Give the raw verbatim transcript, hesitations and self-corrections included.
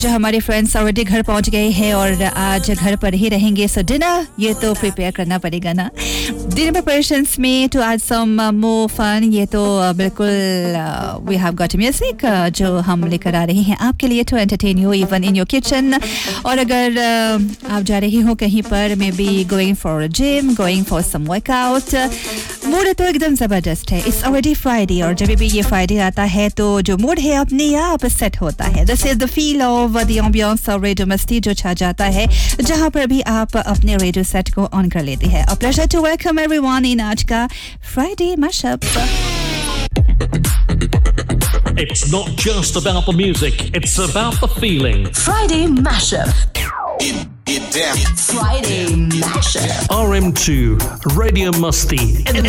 जो हमारे friends already घर पहुंच गए हैं और आज घर पर ही रहेंगे, सो डिनर ये तो प्रिपेयर करना पड़ेगा ना. डिनर प्रिपरेशंस में to add some more fun, ये तो बिल्कुल वी हैव गॉट म्यूजिक जो हम लेकर आ रहे हैं आपके लिए to entertain you even in your kitchen. और अगर uh, आप जा रहे हो कहीं पर, may be going for a gym, going for some workout, mood तो एकदम जबरदस्त है. इट्स ऑलरेडी फ्राइडे और जब भी ये फ्राइडे आता है तो जो मूड है अपने आप सेट होता है. This is the feel of the ambience of radio मस्ती जो छा जाता है जहां पर भी आप अपने रेडियो सेट को ऑन कर लेते हैं. A pleasure to welcome everyone in आज का Friday mashup. It's not just about the music, it's about the feeling. Friday Mashup. Get, get down. Friday Mashup. R M two, Radio Musty, in,